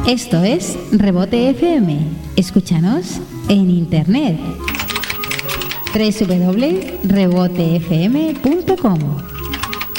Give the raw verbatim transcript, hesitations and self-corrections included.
Esto es Rebote F M. Escúchanos en internet. doble u doble u doble u punto rebote f m punto com